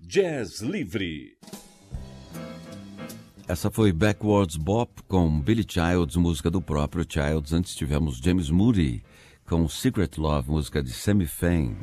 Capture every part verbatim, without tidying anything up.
Jazz Livre. Essa foi Backwards Bop com Billy Childs, música do próprio Childs. Antes tivemos James Moody com Secret Love, música de Sammy Fain.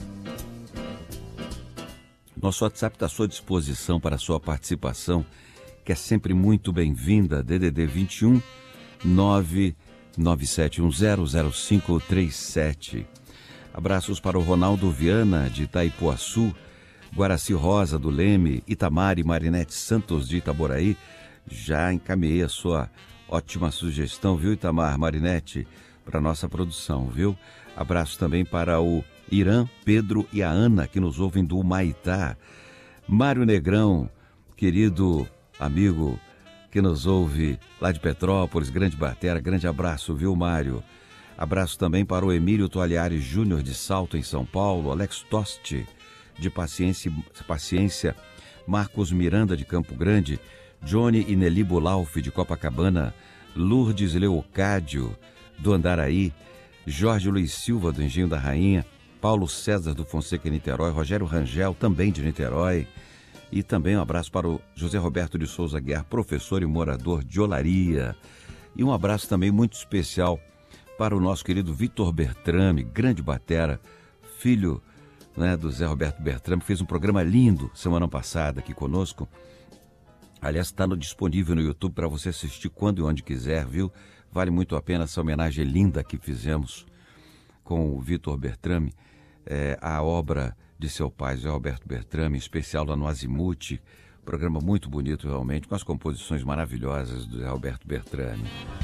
Nosso WhatsApp está à sua disposição para a sua participação, que é sempre muito bem-vinda. D D D vinte e um, nove nove sete um zero zero cinco três sete. Abraços para o Ronaldo Viana, de Itaipuaçu, Guaraci Rosa, do Leme, Itamar e Marinete Santos, de Itaboraí. Já encaminhei a sua ótima sugestão, viu, Itamar, Marinete, para a nossa produção, viu? Abraço também para o Irã, Pedro e a Ana, que nos ouvem do Humaitá. Mário Negrão, querido amigo que nos ouve lá de Petrópolis, grande batera, grande abraço, viu, Mário? Abraço também para o Emílio Toalhares Júnior, de Salto, em São Paulo, Alex Tosti, de Paciência, Paciência, Marcos Miranda, de Campo Grande, Johnny e Nelly Bulalf, de Copacabana, Lourdes Leocádio, do Andaraí, Jorge Luiz Silva, do Engenho da Rainha, Paulo César do Fonseca, em Niterói, Rogério Rangel, também de Niterói, e também um abraço para o José Roberto de Souza Guiar, professor e morador de Olaria. E um abraço também muito especial para o nosso querido Vitor Bertrame, grande batera, filho, né, do Zé Roberto Bertrame, que fez um programa lindo semana passada aqui conosco. Aliás, está no, disponível no YouTube para você assistir quando e onde quiser, viu? Vale muito a pena essa homenagem linda que fizemos com o Vitor Bertrame, é, a obra de seu pai, Zé Roberto Bertrame, especial lá no Azimuth. Programa muito bonito, realmente, com as composições maravilhosas do Zé Roberto Bertrame.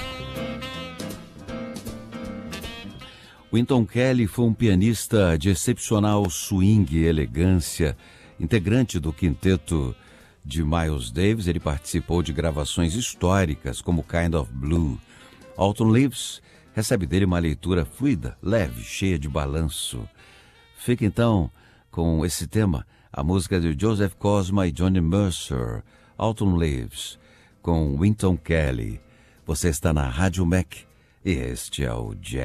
Wynton Kelly foi um pianista de excepcional swing e elegância, integrante do quinteto de Miles Davis. Ele participou de gravações históricas como Kind of Blue. Autumn Leaves recebe dele uma leitura fluida, leve, cheia de balanço. Fica então com esse tema, a música de Joseph Cosma e Johnny Mercer, Autumn Leaves, com Wynton Kelly. Você está na Rádio Mac e este é o Jazz